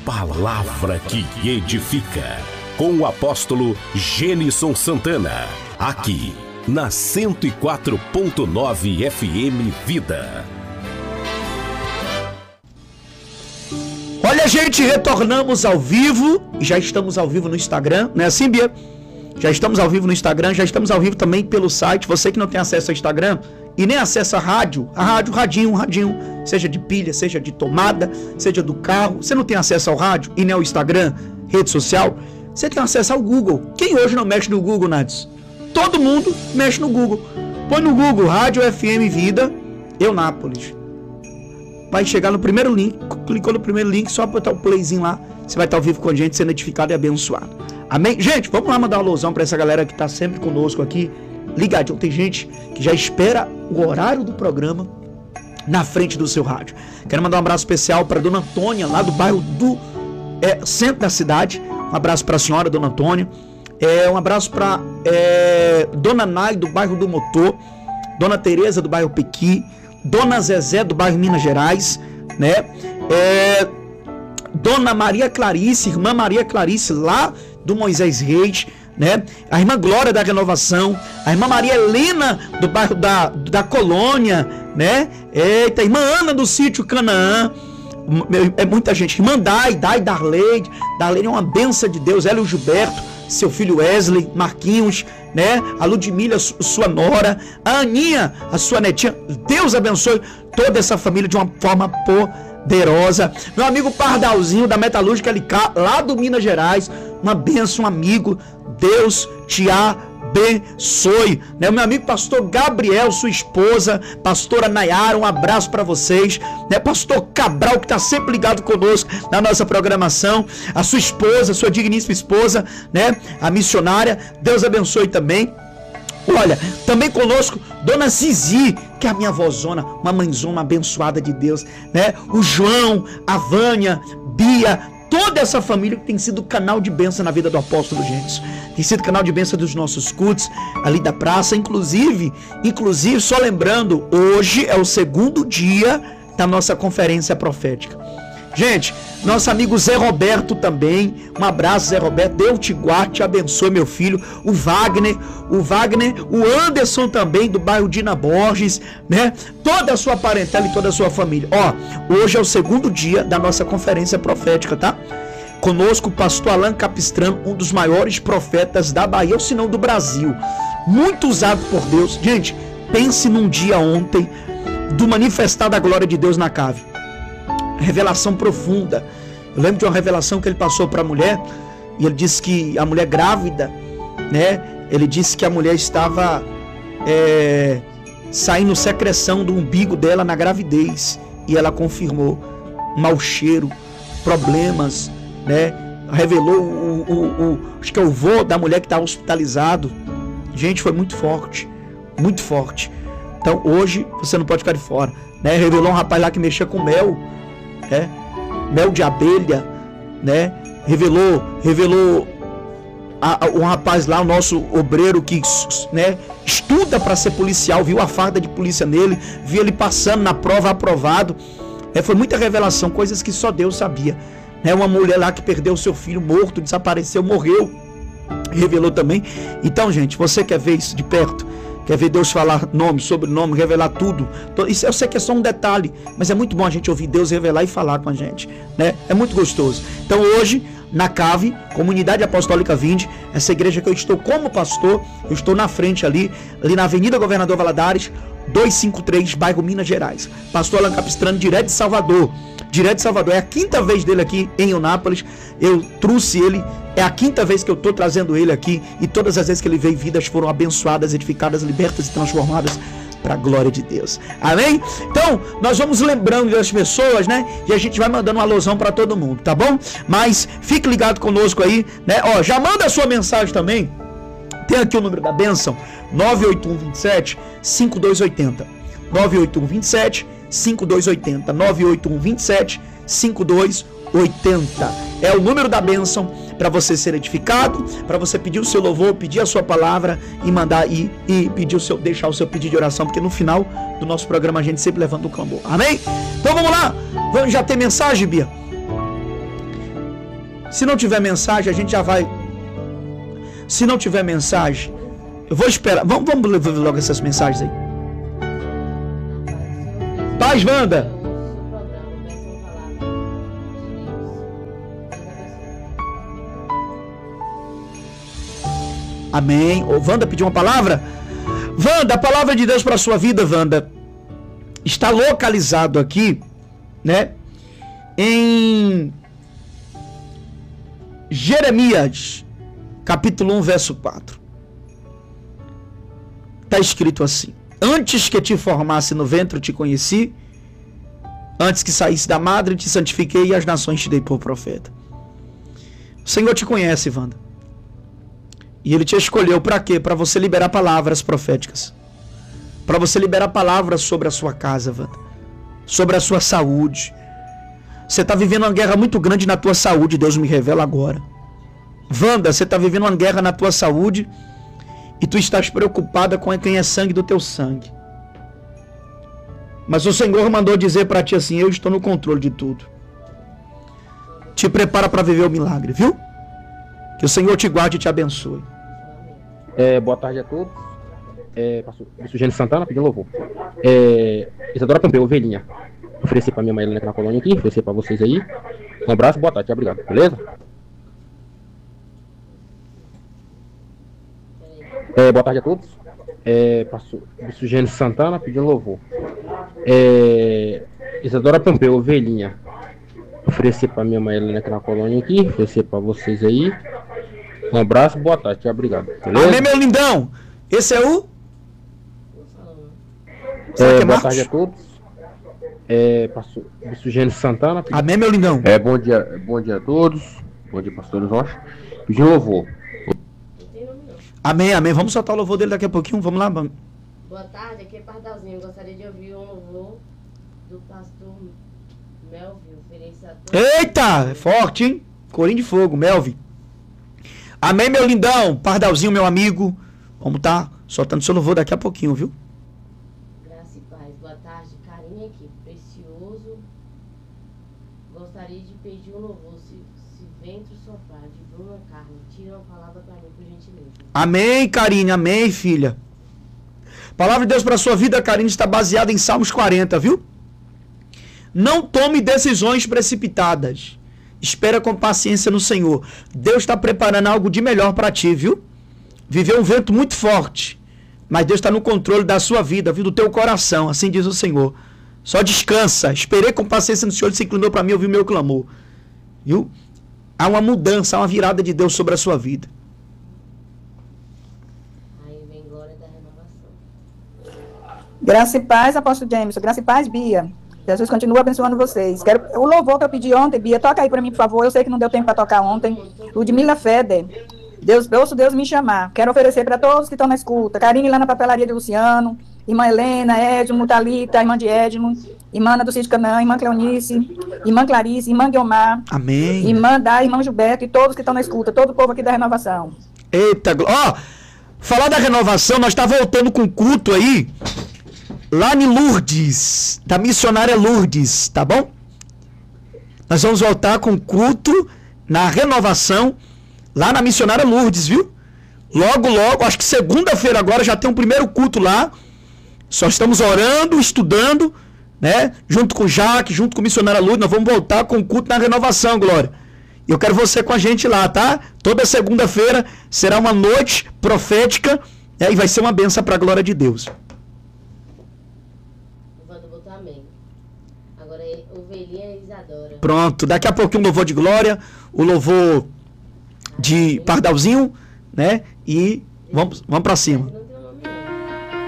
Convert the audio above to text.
palavra que edifica. Com o apóstolo Gênison Santana, aqui na 104.9 FM Vida. Olha, gente, retornamos ao vivo e já estamos ao vivo no Instagram, não é assim, Bia? Já estamos ao vivo no Instagram, já estamos ao vivo também pelo site. Você que não tem acesso ao Instagram e nem acesso à rádio, radinho, seja de pilha, seja de tomada, seja do carro, você não tem acesso ao rádio e nem ao Instagram, rede social, você tem acesso ao Google. Quem hoje não mexe no Google, Nades? Todo mundo mexe no Google. Põe no Google, Rádio FM Vida, Eunápolis. Vai chegar no primeiro link, clicou no primeiro link, só botar o playzinho lá, você vai estar ao vivo com a gente, sendo edificado e abençoado. Amém? Gente, vamos lá mandar uma alusão para essa galera que está sempre conosco aqui, ligadinho. Tem gente que já espera o horário do programa na frente do seu rádio. Quero mandar um abraço especial para Dona Antônia, lá do bairro do centro da cidade. Um abraço para a senhora, Dona Antônia. Um abraço para Dona Nai, do bairro do Motor. Dona Tereza, do bairro Pequi. Dona Zezé, do bairro Minas Gerais, né? Dona Maria Clarice, irmã Maria Clarice, lá do Moisés Reis, né? A irmã Glória da Renovação, a irmã Maria Helena, do bairro da Colônia, né? Eita, a irmã Ana do sítio Canaã, muita gente. Irmã Darleide é uma bênção de Deus. Hélio Gilberto, seu filho Wesley, Marquinhos, né? A Ludmila, sua nora, a Aninha, a sua netinha. Deus abençoe toda essa família de uma forma poderosa. Meu amigo Pardalzinho, da Metalúrgica LK, lá do Minas Gerais, uma bênção, um amigo. Deus te abençoe, né? Meu amigo pastor Gabriel, sua esposa, pastora Nayara, um abraço para vocês, né? Pastor Cabral, que tá sempre ligado conosco na nossa programação, a sua esposa, sua digníssima esposa, né? A missionária, Deus abençoe também. Olha, também conosco Dona Zizi, que é a minha vozona, uma mãezona abençoada de Deus, né? O João, a Vânia, Bia, toda essa família que tem sido canal de bênção na vida do apóstolo Gênison. Tem sido canal de bênção dos nossos cultos ali da praça. Inclusive, só lembrando, hoje é o segundo dia da nossa conferência profética. Gente, nosso amigo Zé Roberto também, um abraço, Zé Roberto, Deus te guarde, te abençoe, meu filho. O Wagner, o Anderson também, do bairro Dina Borges, né? Toda a sua parentela e toda a sua família. Hoje é o segundo dia da nossa conferência profética, tá? Conosco o pastor Alan Capistrano, um dos maiores profetas da Bahia, ou se não do Brasil. Muito usado por Deus. Gente, pense num dia ontem do manifestar da glória de Deus na cave. Revelação profunda. Eu lembro de uma revelação que ele passou para a mulher, e ele disse que a mulher grávida, né? Ele disse que a mulher estava saindo secreção do umbigo dela na gravidez, e ela confirmou. Mau cheiro, problemas, né? Revelou acho que é o vô da mulher que está hospitalizado. Gente, foi muito forte, muito forte. Então hoje você não pode ficar de fora, né? Revelou um rapaz lá que mexia com mel, mel de abelha, né? Revelou um rapaz lá, o nosso obreiro que, né, estuda para ser policial, viu a farda de polícia nele, viu ele passando na prova, aprovado. Foi muita revelação, coisas que só Deus sabia, né? Uma mulher lá que perdeu seu filho morto, desapareceu, morreu, revelou também. Então, gente, você quer ver isso de perto? Quer ver Deus falar nome, sobrenome, revelar tudo? Isso eu sei que é só um detalhe, mas é muito bom a gente ouvir Deus revelar e falar com a gente, né? É muito gostoso. Então hoje, na CAVE, Comunidade Apostólica Vinde, essa igreja que eu estou como pastor, eu estou na frente ali na Avenida Governador Valadares, 253, bairro Minas Gerais. Pastor Alan Capistrano, direto de Salvador. É a quinta vez dele aqui em Eunápolis. Eu trouxe ele, é a quinta vez que eu estou trazendo ele aqui, e todas as vezes que ele veio, vidas foram abençoadas, edificadas, libertas e transformadas para a glória de Deus. Amém? Então, nós vamos lembrando das pessoas, né? E a gente vai mandando uma alusão para todo mundo, tá bom? Mas fique ligado conosco aí, né? Já manda a sua mensagem também. Tem aqui o número da bênção, 98127 5280. 98127 5280. 98127 5280. É o número da bênção para você ser edificado, para você pedir o seu louvor, pedir a sua palavra e mandar e pedir deixar o seu pedido de oração, porque no final do nosso programa a gente sempre levanta o clamor. Amém? Então vamos lá. Já tem mensagem, Bia? Se não tiver mensagem, a gente já vai. Se não tiver mensagem, eu vou esperar. Vamos ver logo essas mensagens aí. Paz, Wanda. Amém. Ô, Wanda pediu uma palavra? Wanda, a palavra de Deus para a sua vida, Wanda, está localizado aqui, né? Em Jeremias, capítulo 1, verso 4. Está escrito assim: antes que te formasse no ventre, eu te conheci. Antes que saísse da madre, te santifiquei e as nações te dei por profeta. O Senhor te conhece, Wanda. E Ele te escolheu para quê? Para você liberar palavras proféticas. Para você liberar palavras sobre a sua casa, Wanda. Sobre a sua saúde. Você está vivendo uma guerra muito grande na tua saúde, Deus me revela agora. Wanda, você está vivendo uma guerra na tua saúde e tu estás preocupada com quem é sangue do teu sangue. Mas o Senhor mandou dizer para ti assim: eu estou no controle de tudo. Te prepara para viver o milagre, viu? Que o Senhor te guarde e te abençoe. Boa tarde a todos. Pastor Gênesis Santana pedindo louvor. Isadora Pompeu, ovelhinha. Oferecer para minha mãe na colônia aqui, oferecer para vocês aí. Um abraço, boa tarde, obrigado, beleza? Boa tarde a todos. Pastor Gênesis Santana pedindo louvor. Isadora Pompeu, ovelhinha. Oferecer para minha mãe na colônia aqui, oferecer para vocês aí. Um abraço, boa tarde, obrigado, beleza? Amém, meu lindão. Esse é o... boa tarde a todos. Pastor Gênesis Santana. Amém, meu lindão. Bom dia a todos. Bom dia, pastor Rocha. Pedindo louvor. Amém, amém. Vamos soltar o louvor dele daqui a pouquinho. Vamos lá, vamos. Boa tarde, aqui é Pardalzinho. Eu gostaria de ouvir um louvor do pastor Melvin. Oferecer a todos. Eita, é forte, hein? Corinho de fogo, Melvin. Amém, meu lindão. Pardalzinho, meu amigo. Vamos tá soltando seu louvor daqui a pouquinho, viu? Graça e paz. Boa tarde, carinha aqui. Precioso. Gostaria de pedir um louvor. Se ventre soprar, de Bruna Carne. Tira uma palavra para mim, por gentileza. Amém, Karine. Amém, filha. Palavra de Deus para sua vida, Karine, está baseada em Salmos 40, viu? Não tome decisões precipitadas. Espera com paciência no Senhor. Deus está preparando algo de melhor para ti, viu? Viveu um vento muito forte, mas Deus está no controle da sua vida, viu? Do teu coração, assim diz o Senhor. Só descansa. Esperei com paciência no Senhor, Ele se inclinou para mim e ouviu meu clamor. Viu? Há uma mudança, há uma virada de Deus sobre a sua vida. Aí vem glória da renovação. Graça e paz, apóstolo Jameson. Graça e paz, Bia. Jesus continua abençoando vocês. O louvor que eu pedi ontem, Bia, toca aí para mim, por favor. Eu sei que não deu tempo para tocar ontem. Ludmila Feder. Ouço Deus me chamar. Quero oferecer para todos que estão na escuta. Karine lá na papelaria de Luciano. Irmã Helena, Edmo, Thalita, irmã de Edmo. Irmã Ana do Cid Canaã, irmã Cleonice. Irmã Clarice, irmã Guilmar. Amém. Irmã Dá, irmã Gilberto e todos que estão na escuta. Todo o povo aqui da renovação. Eita, ó, falar da renovação, nós tá voltando com culto aí, lá em Lourdes, da missionária Lourdes, tá bom? Nós vamos voltar com culto na renovação, lá na missionária Lourdes, viu? Logo, acho que segunda-feira agora já tem um primeiro culto lá, só estamos orando, estudando, né? Junto com o Jaque, junto com a missionária Lourdes, nós vamos voltar com culto na renovação, Glória. E eu quero você com a gente lá, tá? Toda segunda-feira será uma noite profética, e vai ser uma bênção para a glória de Deus. Evandro botou amém. Agora é ovelhinha Isadora. Pronto, daqui a pouquinho o louvor de glória, o louvor de Pardalzinho, né? E vamos para cima.